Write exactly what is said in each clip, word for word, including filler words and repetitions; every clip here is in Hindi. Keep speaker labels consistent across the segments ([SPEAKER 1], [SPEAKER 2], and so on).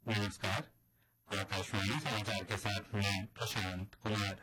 [SPEAKER 1] नमस्कार। आकाशवाणी समाचार के साथ मैं प्रशांत कुमार।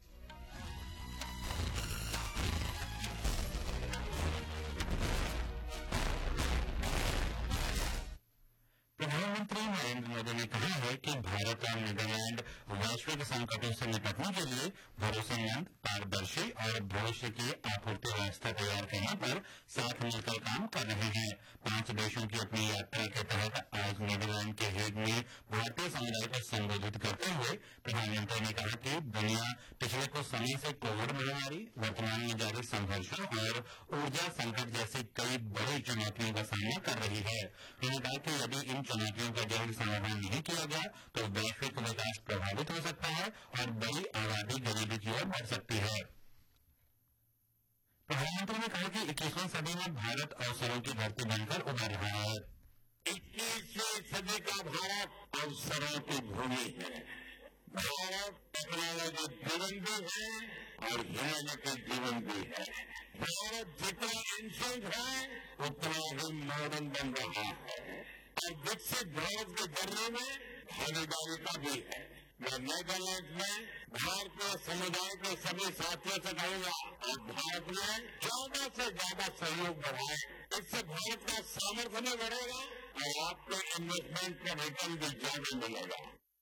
[SPEAKER 1] प्रधानमंत्री नरेंद्र मोदी ने कहा है कि भारत और नीदरलैंड वैश्विक संकटों से निपटने के लिए भरोसेमंद, पारदर्शी और भविष्य की आपूर्ति व्यवस्था तैयार करने पर साथ मिलकर काम कर रहे हैं। पांच देशों की अपनी यात्रा के तहत आज नीदरलैंड के हेग में भारतीय समुदाय को संबोधित करते हुए प्रधानमंत्री ने कहा कि दुनिया पिछले कुछ समय से कोविड महामारी, वर्तमान में जारी संघर्षों और ऊर्जा संकट जैसी कई बड़ी चुनौतियों का सामना कर रही है। उन्होंने कहा कि यदि इन चुनौतियों का जल्द समाधान नहीं किया गया तो वैश्विक विकास प्रभावित हो सकता है और बड़ी आबादी गरीबी की ओर बढ़ सकती है। प्रधानमंत्री ने कहा कि इक्कीसवीं सदी में भारत अवसरों की धरती बनकर उभर रहा है।
[SPEAKER 2] इक्कीसवीं सदी का भारत अवसरों की भूमि है। भारत टेक्नोलॉजी जीवन भी है और ह्यूमैनिटी जीवन भी है। भारत जितना एंशिएंट है उतना ही मॉडर्न बन रहा है और विकसित भारत के जर्नी में भागीदारी का भी है। मैं नेदरलैंड में भारतीय समुदाय के सभी साथियों से कहूंगा कि भारत में ज्यादा से ज्यादा सहयोग बढ़ाए। इससे भारत का सामर्थ्य भी बढ़ेगा और आपके इन्वेस्टमेंट का रिटर्न भी ज्यादा मिलेगा।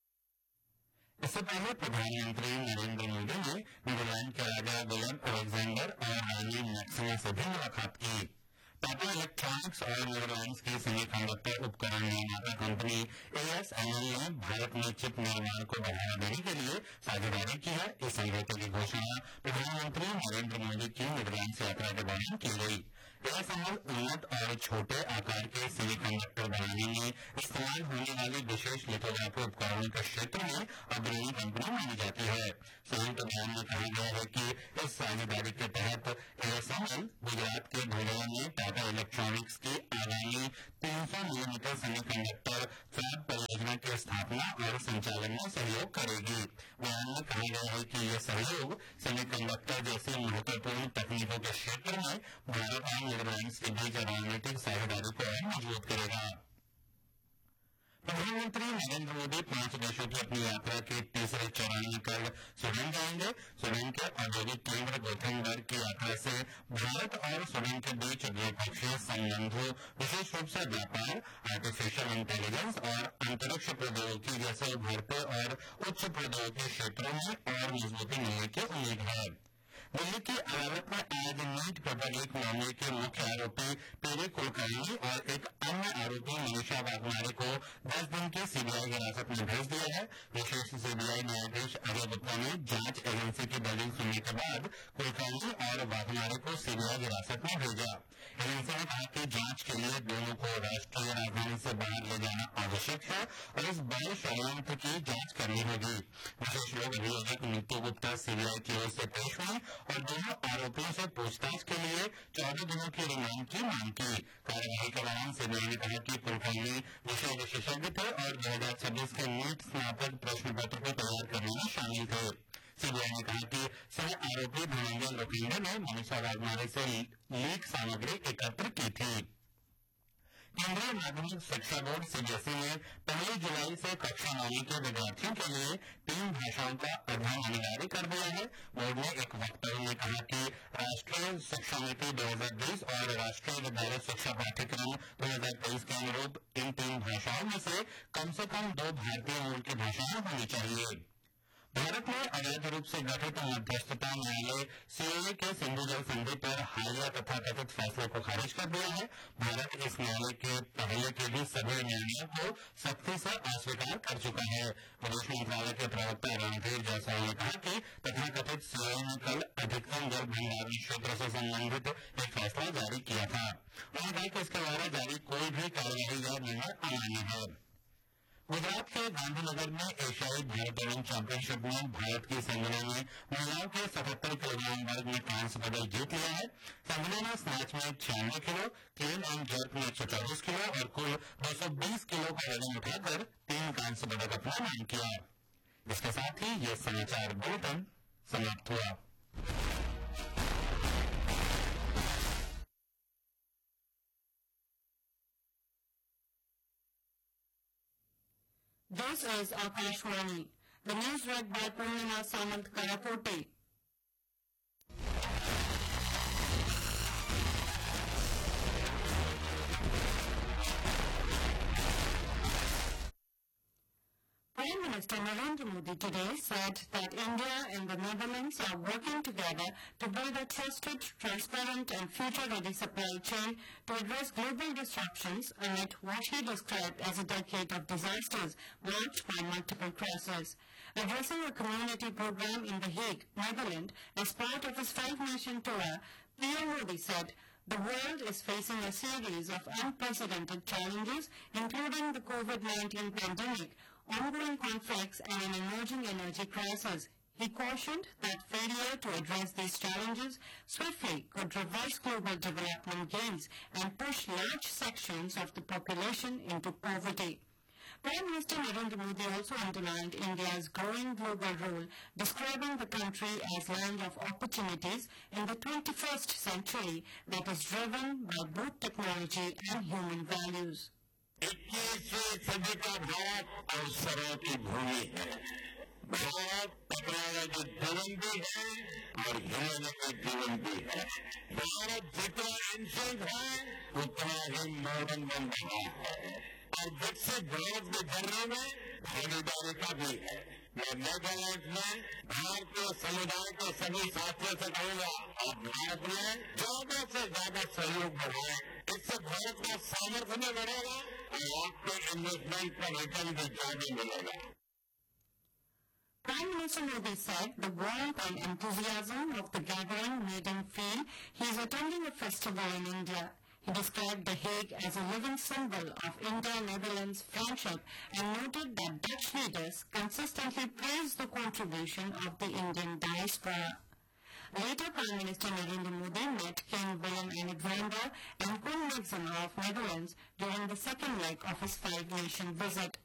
[SPEAKER 1] इससे पहले प्रधानमंत्री नरेंद्र मोदी ने नीदरलैंड के राजा विलियम अलेक्जेंडर और रानी मैक्सिमा से भी मुलाकात की। टाटा इलेक्ट्रॉनिक्स और नीदरलैंड्स की सेमीकंडक्टर उपकरण निर्माता कंपनी एएसएमएल ने भारत में चिप निर्माण को बढ़ावा देने के लिए साझेदारी की है। इस समझौते की घोषणा प्रधानमंत्री नरेंद्र मोदी की नीदरलैंड्स यात्रा के दौरान की गई। एएसएमएल उन्नत और छोटे आकार के सेमीकंडक्टर बनाने में इस्तेमाल होने वाली विशेष लिथोग्राफी उपकरणों के क्षेत्र में अग्रणी कंपनी मानी जाती है। संयुक्त बयान में कहा गया है कि इस साझेदारी के तहत एएसएमएल गुजरात के धोलिया में टाटा इलेक्ट्रॉनिक्स की आगामी तीन सौ मिलीमीटर सेमीकंडक्टर फैब परियोजना की स्थापना और संचालन में सहयोग करेगी। बयान में कहा गया है कि यह सहयोग सेमीकंडक्टर जैसी महत्वपूर्ण तकनीकों के क्षेत्र में भारत और नीदरलैंड्स के बीच रणनीतिक साझेदारी को और मजबूत करेगा। प्रधानमंत्री नरेंद्र मोदी पांच देशों की अपनी यात्रा के तीसरे चरण में कल स्वीडन जाएंगे। स्वीडन के औद्योगिक केंद्र गोथेनबर्ग की यात्रा से भारत और स्वीडन के बीच द्विपक्षीय संबंधों, विशेष रूप से व्यापार, आर्टिफिशियल इंटेलिजेंस और अंतरिक्ष प्रौद्योगिकी जैसे उभरते और उच्च प्रौद्योगिकी क्षेत्रों में और मजबूती मिलने की उम्मीद है। दिल्ली की अदालत ने आज नीट पेपर लीक मामले के मुख्य आरोपी पीवी कुलकर्णी और एक अन्य आरोपी मनीषा वाघमारे को दस दिन की सीबीआई हिरासत में भेज दिया है। विशेष सीबीआई न्यायाधीश अजय गुप्ता ने जांच एजेंसी की दलील सुनने के बाद कुलकर्णी और वाघमारे को सीबीआई हिरासत में भेजा। एजेंसी ने कहा कि जांच के लिए दोनों को राष्ट्रीय राजधानी से बाहर ले जाना आवश्यक है और इस बड़े षड्यंत्र की जांच करनी होगी। विशेष लोक अभियोजक नीतू गुप्ता सीबीआई की ओर से पेश हुई और दोनों आरोपियों से पूछताछ के लिए चौदह दिनों की रिमांड की मांग की। कार्यवाही के दौरान सीबीआई ने कहा कि कुलकर्णी विषय विशेषज्ञ थे और दो हजार छब्बीस के नीट स्नातक प्रश्न पत्र को तैयार करने में शामिल थे। सीबीआई ने कहा कि सह आरोपी धनंजय लोखंडे ने मनीषा वाघमारे से लीक सामग्री एकत्र की थी। केंद्रीय माध्यमिक शिक्षा बोर्ड सीबीएसई ने पहली जुलाई से कक्षा नौवीं के विद्यार्थियों के लिए तीन भाषाओं का अध्ययन अनिवार्य कर दिया है। बोर्ड ने एक वक्तव्य में कहा कि राष्ट्रीय शिक्षा नीति दो हजार बीस और राष्ट्रीय विद्यालय शिक्षा पाठ्यक्रम दो हजार तेईस के अनुरूप इन तीन भाषाओं में से कम से कम दो भारतीय मूल की भाषाएं होनी चाहिए। भारत ने अवैध रूप से गठित मध्यस्थता न्यायालय सीएए के सिंधु जल संधि पर हालिया तथा कथित फैसले को खारिज कर दिया है। भारत इस न्यायालय के पहले के भी सभी निर्णयों को सख्ती से अस्वीकार कर चुका है। विदेश मंत्रालय के प्रवक्ता रणधीर जायसवाल ने कहा कि तथाकथित सीएए ने कल अधिकतम जल भंडारण क्षेत्र से संबंधित एक फैसला जारी किया था। उन्होंने कहा कि इसके द्वारा जारी कोई भी कार्यवाही या निर्णय अमान्य है। गुजरात के गांधीनगर में एशियाई भारोत्तोलन चैंपियनशिप में भारत की संजना ने महिलाओं के सतहत्तर किलोग्राम वर्ग में कांस्य पदक जीत लिया है। संजना ने स्नैच में छियानवे किलो, क्लीन एंड जर्क में एक सौ चौबीस किलो और कुल दो सौ बीस किलो का वजन उठाकर तीन कांस्य पदक अपना नाम किया। इसके साथ ही ये समाचार बुलेटिन समाप्त हुआ।
[SPEAKER 3] This is Akashwani. The news read by Purnima Samant Karapoti. Prime Minister Narendra Modi today said that India and the Netherlands are working together to build a trusted, transparent and future-ready supply chain to address global disruptions amid what he described as a decade of disasters marked by multiple crises. Addressing a community program in The Hague, Netherlands, as part of his five-nation tour, P M Modi said, "The world is facing a series of unprecedented challenges, including the COVID nineteen pandemic, ongoing conflicts and an emerging energy crisis." He cautioned that failure to address these challenges swiftly could reverse global development gains and push large sections of the population into poverty. Prime Minister Narendra Modi also underlined India's growing global role, describing the country as land of opportunities in the twenty-first century that is driven by both technology and human values.
[SPEAKER 2] इक्कीसवीं सदी का भारत अवसरों की भूमि है। भारत टेक्नोलॉजी जीवन भी है और ह्यूमैनिटी जीवन भी है। भारत जितना एंशिएंट है उतना ही मॉडर्न बन रहा है और विकसित भारत के जर्नी में भागीदारी का भी है। मैं नेदरलैंड में भारतीय समुदाय के सभी साथियों से कहूंगा, आप भारत में ज्यादा से ज्यादा सहयोग बढ़ाएं। इससे भारत का सामर्थ्य भी बढ़ेगा और आपके इन्वेस्टमेंट का रिटर्न भी ज्यादा मिलेगा।
[SPEAKER 3] Prime Minister Modi said the warmth and enthusiasm of the gathering made him feel he is attending a festival in India. He described The Hague as a living symbol of India-Netherlands friendship and noted that Dutch leaders consistently praised the contribution of the Indian diaspora. Later, Prime Minister Narendra Modi met King Willem-Alexander and Queen Maxima of Netherlands during the second leg of his five-nation visit.